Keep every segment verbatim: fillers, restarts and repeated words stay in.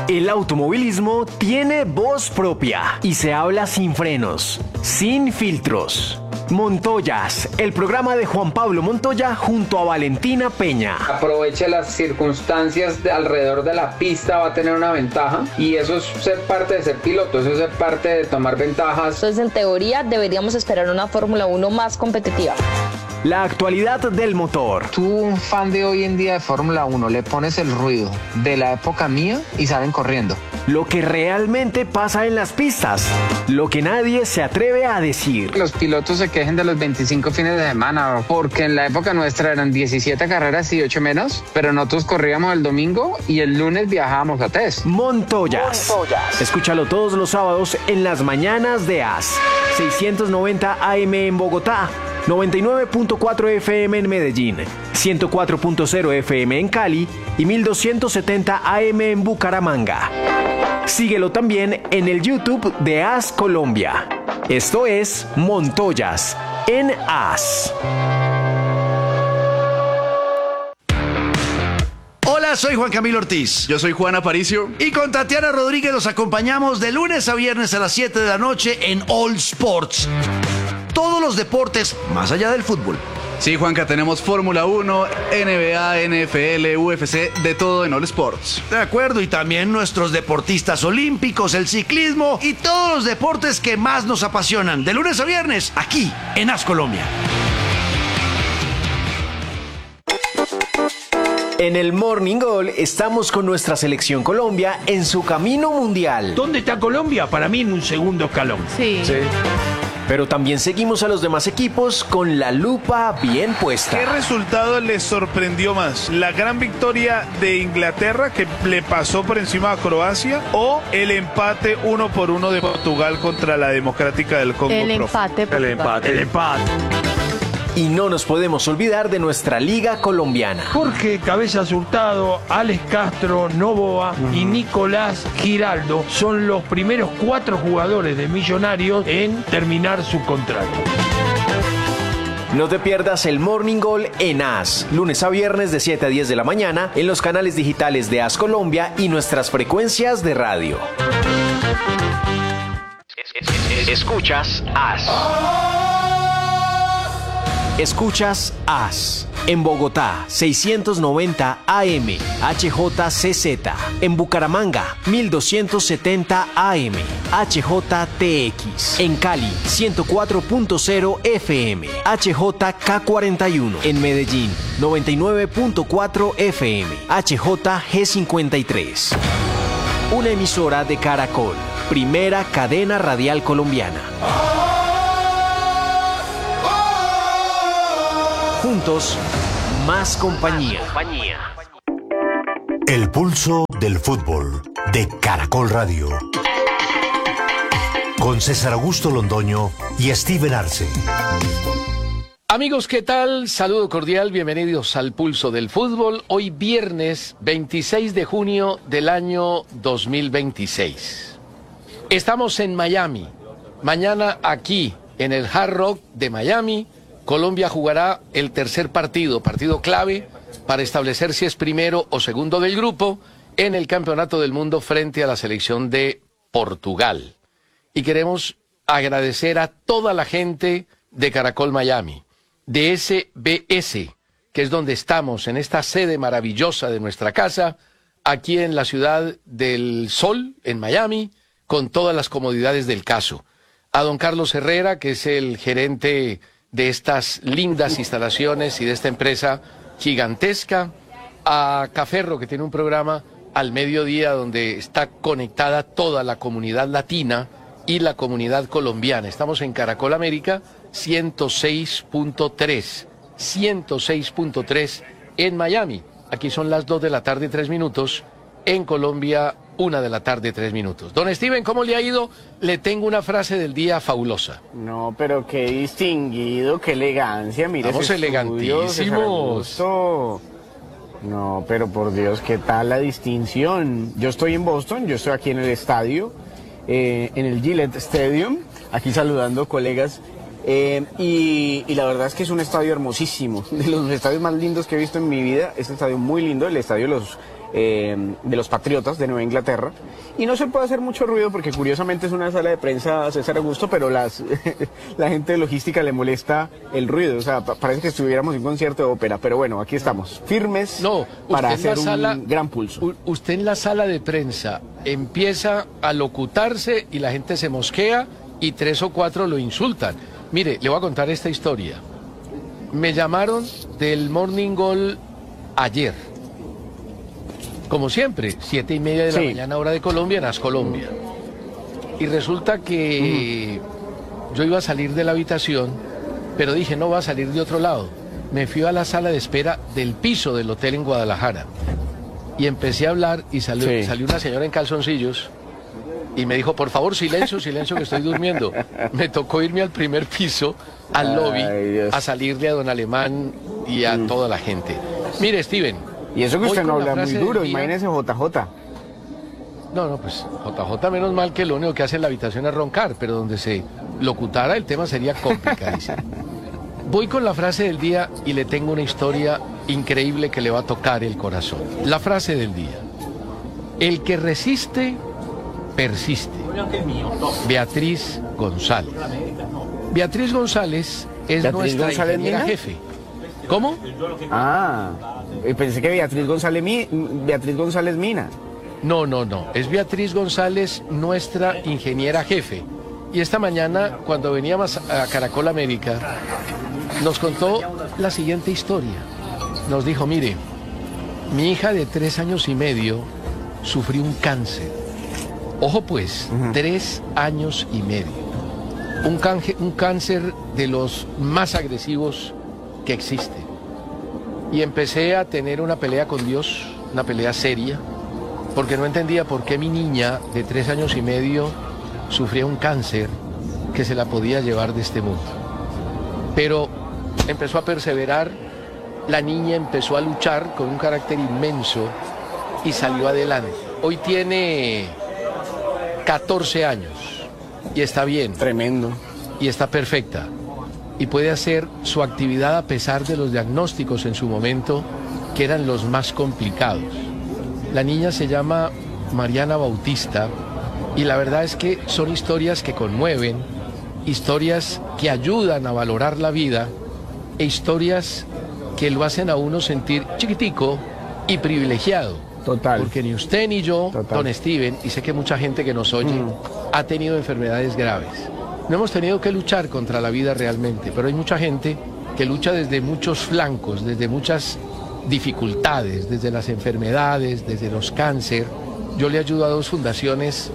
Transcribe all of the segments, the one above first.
El automovilismo tiene voz propia y se habla sin frenos, sin filtros. Montoyas, el programa de Juan Pablo Montoya junto a Valentina Peña. Aproveche las circunstancias de alrededor de la pista, va a tener una ventaja y eso es ser parte de ser piloto, eso es ser parte de tomar ventajas. Entonces, en teoría, deberíamos esperar una Fórmula uno más competitiva. La actualidad del motor. Tú, un fan de hoy en día de Fórmula uno, le pones el ruido de la época mía y salen corriendo. Lo que realmente pasa en las pistas, lo que nadie se atreve a decir. Los pilotos se quejen de los veinticinco fines de semana, porque en la época nuestra eran diecisiete carreras y ocho menos, pero nosotros corríamos el domingo y el lunes viajábamos a test. Montoyas. Montoyas. Escúchalo todos los sábados en las mañanas de A S. seiscientos noventa A M en Bogotá, noventa y nueve punto cuatro F M en Medellín, ciento cuatro punto cero F M en Cali y mil doscientos setenta A M en Bucaramanga. Síguelo también en el YouTube de A S Colombia. Esto es Montoyas en A S. Hola, soy Juan Camilo Ortiz. Yo soy Juan Aparicio. Y con Tatiana Rodríguez los acompañamos de lunes a viernes a las siete de la noche en All Sports. Todos los deportes más allá del fútbol. Sí, Juanca, tenemos Fórmula uno, N B A, N F L, U F C, de todo en All Sports. De acuerdo, y también nuestros deportistas olímpicos, el ciclismo y todos los deportes que más nos apasionan. De lunes a viernes, aquí en A S Colombia. En el Morning Goal estamos con nuestra selección Colombia en su camino mundial. ¿Dónde está Colombia? Para mí en un segundo escalón. Sí. Sí. Pero también seguimos a los demás equipos con la lupa bien puesta. ¿Qué resultado les sorprendió más? ¿La gran victoria de Inglaterra que le pasó por encima a Croacia o el empate uno por uno de Portugal contra la Democrática del Congo? El profe? empate. El empate. El empate. Y no nos podemos olvidar de nuestra liga colombiana. Jorge Cabezas Hurtado, Alex Castro, Novoa y Nicolás Giraldo son los primeros cuatro jugadores de Millonarios en terminar su contrato. No te pierdas el Morning Goal en A S, lunes a viernes de siete a diez de la mañana en los canales digitales de A S Colombia y nuestras frecuencias de radio. Escuchas A S. Escuchas A S. En Bogotá, seiscientos noventa A M, H J C Z. En Bucaramanga, mil doscientos setenta A M, H J T X. En Cali, ciento cuatro punto cero F M, H J K cuarenta y uno. En Medellín, noventa y nueve punto cuatro F M, H J G cincuenta y tres. Una emisora de Caracol, primera cadena radial colombiana. Juntos, más compañía. El pulso del fútbol de Caracol Radio. Con César Augusto Londoño y Steven Arce. Amigos, ¿qué tal? Saludo cordial, bienvenidos al Pulso del Fútbol. Hoy viernes veintiséis de junio del año dos mil veintiséis. Estamos en Miami. Mañana aquí, en el Hard Rock de Miami, Colombia jugará el tercer partido, partido clave para establecer si es primero o segundo del grupo en el Campeonato del Mundo frente a la selección de Portugal. Y queremos agradecer a toda la gente de Caracol Miami, de S B S, que es donde estamos, en esta sede maravillosa de nuestra casa, aquí en la ciudad del Sol, en Miami, con todas las comodidades del caso. A don Carlos Herrera, que es el gerente de estas lindas instalaciones y de esta empresa gigantesca, a Caferro, que tiene un programa al mediodía donde está conectada toda la comunidad latina y la comunidad colombiana. Estamos en Caracol América ciento seis punto tres, ciento seis punto tres en Miami. Aquí son las dos de la tarde, tres minutos. En Colombia, una de la tarde, tres minutos. Don Steven, ¿cómo le ha ido? Le tengo una frase del día fabulosa. No, pero qué distinguido, qué elegancia. Mire, estamos elegantísimos. No, pero por Dios, ¿qué tal la distinción? Yo estoy en Boston, yo estoy aquí en el estadio, eh, en el Gillette Stadium, aquí saludando colegas. Eh, y, y la verdad es que es un estadio hermosísimo, de los estadios más lindos que he visto en mi vida. Es un estadio muy lindo, el estadio de los eh, de los Patriotas de Nueva Inglaterra. Y no se puede hacer mucho ruido porque curiosamente es una sala de prensa César Augusto, pero las, la gente de logística le molesta el ruido. O sea, pa- parece que estuviéramos en un concierto de ópera. Pero bueno, aquí estamos, firmes No, para usted en hacer la sala- un gran pulso. U- Usted en la sala de prensa empieza a locutarse y la gente se mosquea y tres o cuatro lo insultan. Mire, le voy a contar esta historia. Me llamaron del Morning Goal ayer. Como siempre, siete y media de la Sí. mañana, hora de Colombia, en As Colombia. Y resulta que yo iba a salir de la habitación, pero dije, no, voy a salir de otro lado. Me fui a la sala de espera del piso del hotel en Guadalajara. Y empecé a hablar y salió, Sí. salió una señora en calzoncillos y me dijo, por favor, silencio, silencio, que estoy durmiendo. Me tocó irme al primer piso, al Ay, lobby, Dios. a salirle a don Alemán y a toda la gente. Mire, Steven. Y eso que voy usted no con la habla muy frase del duro, día. imagínese J J. No, no, pues J J menos mal que lo único que hace en la habitación es roncar, pero donde se locutara el tema sería complicadísimo. Voy con la frase del día y le tengo una historia increíble que le va a tocar el corazón. La frase del día. El que resiste, persiste. Beatriz González. Beatriz González es ¿Beatriz nuestra González ingeniera Mina? jefe. ¿Cómo? Ah, y pensé que Beatriz González, Mi- Beatriz González Mina. No, no, no. Es Beatriz González, nuestra ingeniera jefe. Y esta mañana, cuando veníamos a Caracol América, nos contó la siguiente historia. Nos dijo, mire, mi hija de tres años y medio sufrió un cáncer. Ojo pues, tres años y medio. Un, canje- un cáncer de los más agresivos que existe. Y empecé a tener una pelea con Dios, una pelea seria, porque no entendía por qué mi niña de tres años y medio sufría un cáncer que se la podía llevar de este mundo. Pero empezó a perseverar, la niña empezó a luchar con un carácter inmenso y salió adelante. Hoy tiene catorce años y está bien. Tremendo. Y está perfecta. Y puede hacer su actividad a pesar de los diagnósticos en su momento, que eran los más complicados. La niña se llama Mariana Bautista y la verdad es que son historias que conmueven, historias que ayudan a valorar la vida e historias que lo hacen a uno sentir chiquitico y privilegiado. Total. Porque ni usted ni yo, Total. don Steven, y sé que mucha gente que nos oye, ha tenido enfermedades graves. No hemos tenido que luchar contra la vida realmente, pero hay mucha gente que lucha desde muchos flancos, desde muchas dificultades, desde las enfermedades, desde los cáncer. Yo le ayudo a dos fundaciones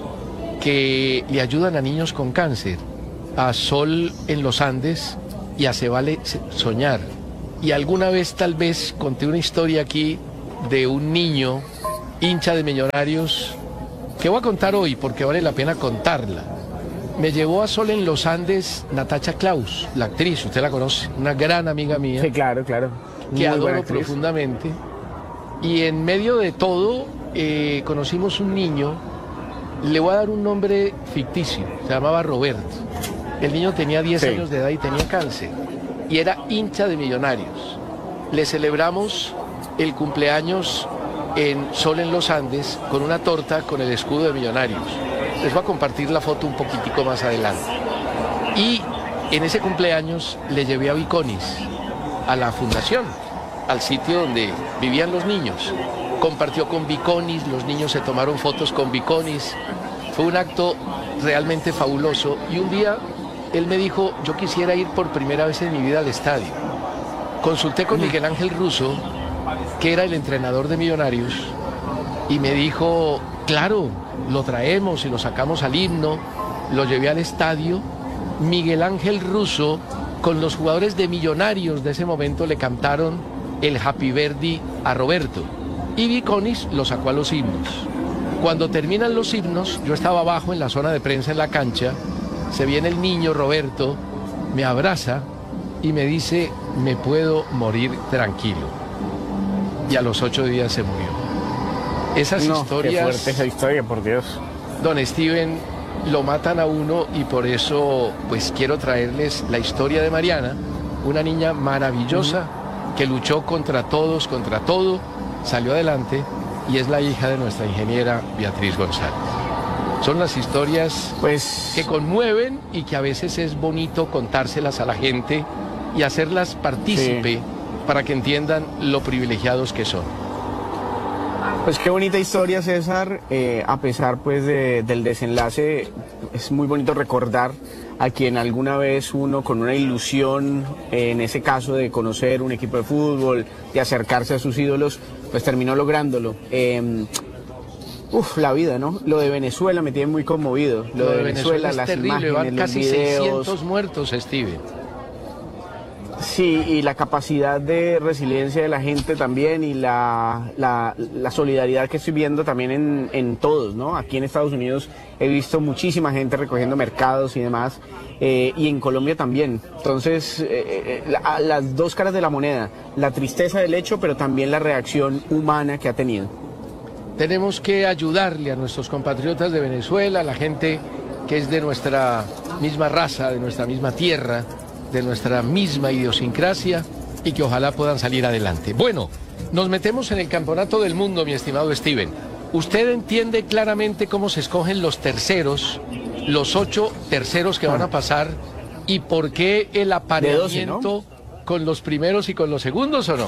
que le ayudan a niños con cáncer, a Sol en los Andes y a Se Vale Soñar. Y alguna vez tal vez conté una historia aquí de un niño hincha de Millonarios que voy a contar hoy porque vale la pena contarla. Me llevó a Sol en los Andes Natacha Klaus, la actriz, usted la conoce, una gran amiga mía. Sí, claro, claro. Que Muy buena adoro actriz. profundamente. Y en medio de todo, eh, conocimos un niño, le voy a dar un nombre ficticio, se llamaba Roberto. El niño tenía diez Sí. años de edad y tenía cáncer. Y era hincha de Millonarios. Le celebramos el cumpleaños en Sol en los Andes con una torta con el escudo de Millonarios. Les voy a compartir la foto un poquitico más adelante. Y en ese cumpleaños le llevé a Viconis, a la fundación, al sitio donde vivían los niños. Compartió con Viconis, los niños se tomaron fotos con Viconis. Fue un acto realmente fabuloso. Y un día él me dijo, yo quisiera ir por primera vez en mi vida al estadio. Consulté con Miguel Ángel Russo, que era el entrenador de Millonarios, y me dijo, claro, lo traemos y lo sacamos al himno, lo llevé al estadio. Miguel Ángel Russo, con los jugadores de Millonarios de ese momento, le cantaron el Happy Birthday a Roberto. Y Viconis lo sacó a los himnos. Cuando terminan los himnos, yo estaba abajo en la zona de prensa en la cancha, se viene el niño Roberto, me abraza y me dice, me puedo morir tranquilo. Y a los ocho días se murió. Esas No, historias... qué fuerte esa historia, por Dios. Don Steven, lo matan a uno y por eso pues quiero traerles la historia de Mariana, una niña maravillosa que luchó contra todos, contra todo, salió adelante y es la hija de nuestra ingeniera Beatriz González. Son las historias pues... que conmueven y que a veces es bonito contárselas a la gente y hacerlas partícipe sí. para que entiendan lo privilegiados que son. Pues qué bonita historia, César, eh, a pesar pues de, del desenlace, es muy bonito recordar a quien alguna vez uno con una ilusión, eh, en ese caso de conocer un equipo de fútbol, de acercarse a sus ídolos, pues terminó lográndolo. Eh, Uf, la vida, ¿no? Lo de Venezuela me tiene muy conmovido. Lo, Lo de, de Venezuela, Venezuela es las terrible, imágenes, van van los casi videos. seiscientos muertos, Steven. Sí, y la capacidad de resiliencia de la gente también y la, la, la solidaridad que estoy viendo también en, en todos, ¿no? Aquí en Estados Unidos he visto muchísima gente recogiendo mercados y demás, eh, y en Colombia también. Entonces, eh, la, las dos caras de la moneda, la tristeza del hecho, pero también la reacción humana que ha tenido. Tenemos que ayudarle a nuestros compatriotas de Venezuela, a la gente que es de nuestra misma raza, de nuestra misma tierra, de nuestra misma idiosincrasia y que ojalá puedan salir adelante. Bueno, nos metemos en el campeonato del mundo, mi estimado Steven. ¿Usted entiende claramente cómo se escogen los terceros, los ocho terceros que van a pasar y por qué el apareamiento doce, ¿no? con los primeros y con los segundos o no?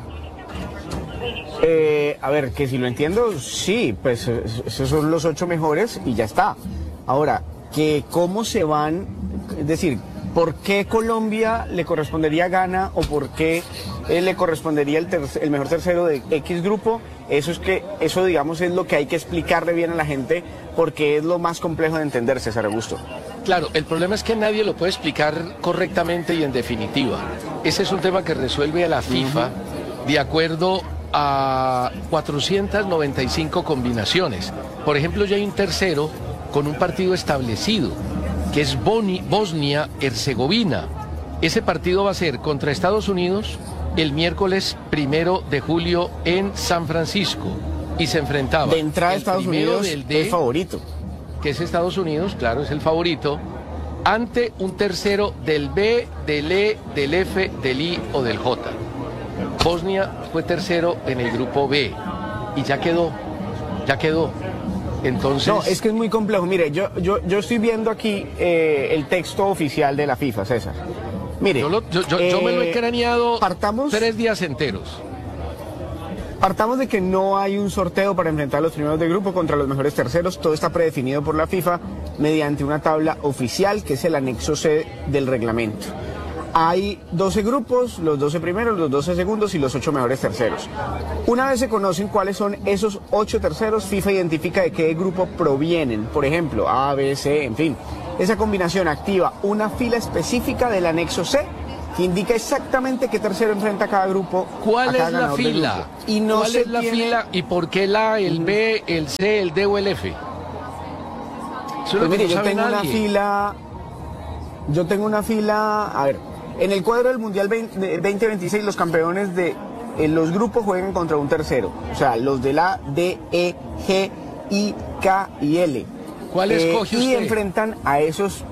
Eh, a ver, que si lo entiendo, sí, pues esos son los ocho mejores y ya está. Ahora, que cómo se van, es decir, ¿por qué Colombia le correspondería Ghana o por qué eh, le correspondería el, tercer, el mejor tercero de X grupo? Eso es que, eso digamos es lo que hay que explicarle bien a la gente porque es lo más complejo de entender, César Augusto. Claro, el problema es que nadie lo puede explicar correctamente y en definitiva. Ese es un tema que resuelve a la FIFA uh-huh. de acuerdo a cuatrocientas noventa y cinco combinaciones. Por ejemplo, ya hay un tercero con un partido establecido, que es Bosnia-Herzegovina. Ese partido va a ser contra Estados Unidos el miércoles primero de julio en San Francisco. Y se enfrentaba... De entrada Estados Unidos del D, es favorito. Que es Estados Unidos, claro, es el favorito, ante un tercero del B, del E, del F, del I o del J. Bosnia fue tercero en el grupo B y ya quedó, ya quedó. Entonces... No, es que es muy complejo. Mire, yo, yo, yo estoy viendo aquí eh, el texto oficial de la FIFA, César. Mire, yo, lo, yo, yo, eh, yo me lo he craneado partamos, tres días enteros. Partamos de que no hay un sorteo para enfrentar a los primeros de grupo contra los mejores terceros. Todo está predefinido por la FIFA mediante una tabla oficial que es el anexo C del reglamento. Hay doce grupos, los doce primeros, los doce segundos y los ocho mejores terceros. Una vez se conocen cuáles son esos ocho terceros, FIFA identifica de qué grupo provienen. Por ejemplo, A, B, C, en fin. Esa combinación activa una fila específica del anexo C que indica exactamente qué tercero enfrenta cada grupo. ¿Cuál es la fila? Y no ¿Cuál se es la tiene... fila y por qué el A, el B, el C, el D o el F? Eso pues mire, no yo tengo nadie. una fila... Yo tengo una fila... A ver... En el cuadro del Mundial veinte veintiséis, los campeones de eh, los grupos juegan contra un tercero. O sea, los de la D, E, G, I, K y L. ¿Cuál escoge eh, usted? Y enfrentan a esos...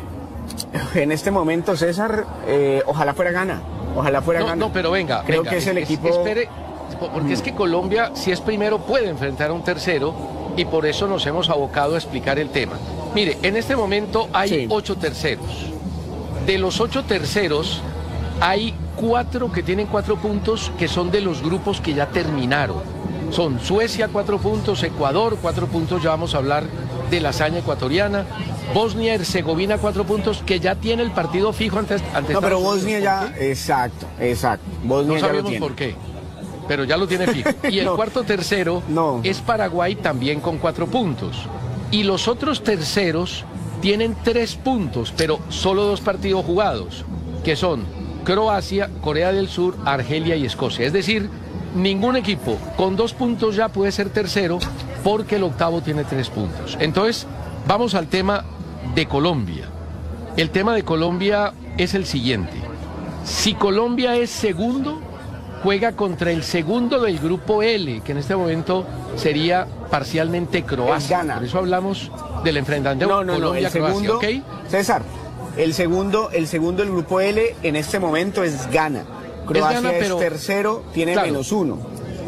En este momento, César, eh, ojalá fuera Ghana. Ojalá fuera no, Ghana. No, pero venga. Creo venga, que es, es el equipo... Espere, porque mm. es que Colombia, si es primero, puede enfrentar a un tercero y por eso nos hemos abocado a explicar el tema. Mire, en este momento hay sí. ocho terceros. De los ocho terceros, hay cuatro que tienen cuatro puntos que son de los grupos que ya terminaron. Son Suecia, cuatro puntos, Ecuador, cuatro puntos, ya vamos a hablar de la hazaña ecuatoriana. Bosnia, Herzegovina, cuatro puntos, que ya tiene el partido fijo ante, ante No, pero Estados Bosnia Unidos. ya, exacto, exacto. Bosnia no ya sabemos lo tiene. por qué, pero ya lo tiene fijo. Y el no, cuarto tercero no. es Paraguay también con cuatro puntos. Y los otros terceros tienen tres puntos, pero solo dos partidos jugados, que son Croacia, Corea del Sur, Argelia y Escocia. Es decir, ningún equipo con dos puntos ya puede ser tercero porque el octavo tiene tres puntos. Entonces, vamos al tema de Colombia. El tema de Colombia es el siguiente. Si Colombia es segundo, juega contra el segundo del grupo L, que en este momento sería parcialmente Croacia. Por eso hablamos del enfrentamiento no, no, Colombia-Croacia, no, segundo, ¿ok? César, el segundo, el segundo del grupo L en este momento es Ghana. Croacia es, Ghana, pero, es tercero, tiene claro, menos uno.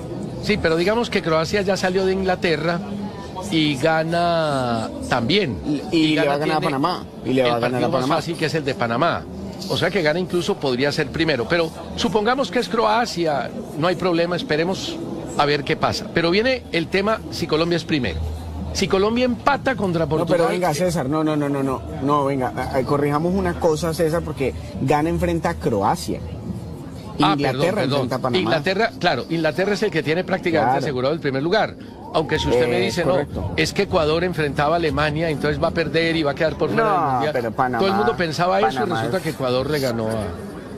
Sí, pero digamos que Croacia ya salió de Inglaterra y gana también. Y, y le gana, va a ganar a tiene Panamá. Y le va a el ganar a partido más Panamá. fácil, que es el de Panamá. O sea que gana, incluso podría ser primero. Pero supongamos que es Croacia, no hay problema, esperemos a ver qué pasa. Pero viene el tema si Colombia es primero. Si Colombia empata contra No, Portugal... pero venga, César, no, no, no, no, no, no, venga, a- a- corrijamos una cosa, César, porque Ghana enfrenta a Croacia. Ah, Inglaterra perdón, perdón. enfrenta a Panamá. Inglaterra, claro, Inglaterra es el que tiene prácticamente Claro. asegurado el primer lugar. Aunque si usted me Es dice, correcto. no, es que Ecuador enfrentaba a Alemania, entonces va a perder y va a quedar por fuera No, del Mundial. pero Panamá- Todo el mundo pensaba eso y Panamá resulta es- que Ecuador le ganó a...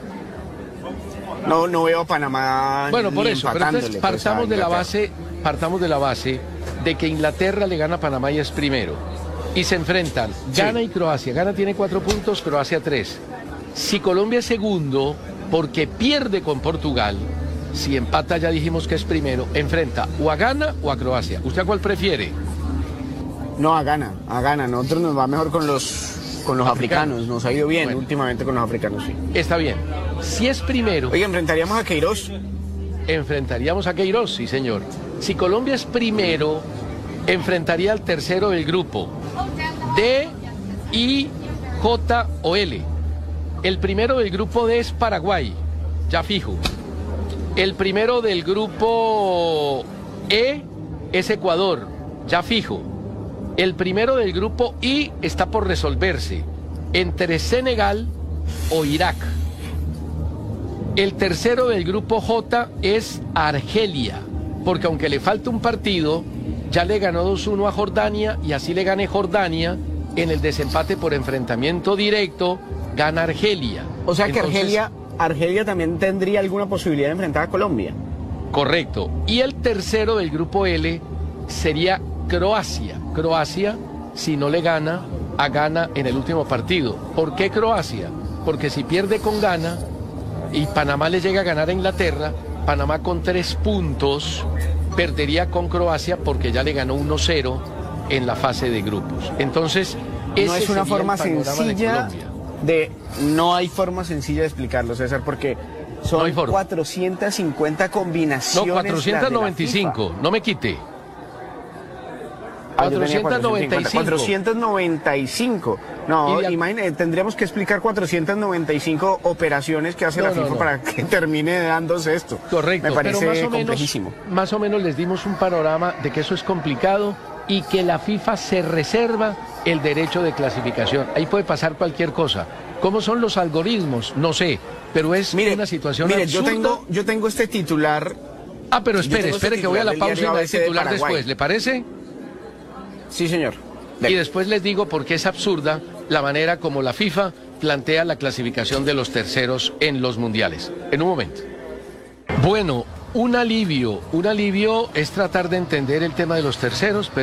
No, no veo a Panamá. Bueno, por ni eso, pero entonces empatándole, pues, a partamos de la Inglaterra. base, partamos de la base de que Inglaterra le gana a Panamá y es primero. Y se enfrentan Ghana y Croacia. Ghana tiene cuatro puntos, Croacia tres. Si Colombia es segundo, porque pierde con Portugal, si empata ya dijimos que es primero, enfrenta o a Ghana o a Croacia. ¿Usted a cuál prefiere? No, a Ghana, a Ghana. Nosotros nos va mejor con los, con los Africanos. africanos. Nos ha ido bien Bueno. últimamente con los africanos, sí. Está bien. Si es primero, Oiga, enfrentaríamos a Queiroz. enfrentaríamos a Queiroz, sí señor. Si Colombia es primero, enfrentaría al tercero del grupo, D, I, J o L. El primero del grupo D es Paraguay, ya fijo. El primero del grupo E es Ecuador, ya fijo. El primero del grupo I está por resolverse entre Senegal o Irak. El tercero del grupo J es Argelia, porque aunque le falta un partido, ya le ganó dos uno a Jordania y así le gane Jordania en el desempate por enfrentamiento directo, gana Argelia. O sea que Entonces, Argelia, Argelia también tendría alguna posibilidad de enfrentar a Colombia. Correcto. Y el tercero del grupo L sería Croacia. Croacia, si no le gana, a Ghana en el último partido. ¿Por qué Croacia? Porque si pierde con Ghana y Panamá le llega a ganar a Inglaterra, Panamá con tres puntos perdería con Croacia porque ya le ganó uno cero en la fase de grupos. Entonces, No ese es una sería el forma panorama de sencilla Colombia. de... No hay forma sencilla de explicarlo, César, porque son No hay forma. cuatrocientas cincuenta No, combinaciones. cuatrocientos noventa y cinco, no me quite. Ah, yo tenía cuatrocientos noventa y cinco. cuatrocientos noventa y cinco. No, Y de- imagínate, tendríamos que explicar cuatrocientas noventa y cinco operaciones que hace No, la no, FIFA no. para que termine dándose esto. Correcto, Me parece pero más o, complejísimo. menos, más o menos les dimos un panorama de que eso es complicado y que la FIFA se reserva el derecho de clasificación. Ahí puede pasar cualquier cosa. ¿Cómo son los algoritmos? No sé, pero es Mire, una situación mire, yo absurda. tengo, yo tengo este titular. Ah, pero yo espere, tengo este espere que voy a la titular del pausa y me diario da A el B C de titular Paraguay. después, ¿le parece? Sí, señor. Y después les digo por qué es absurda la manera como la FIFA plantea la clasificación de los terceros en los mundiales. En un momento. Bueno, un alivio, un alivio es tratar de entender el tema de los terceros, pero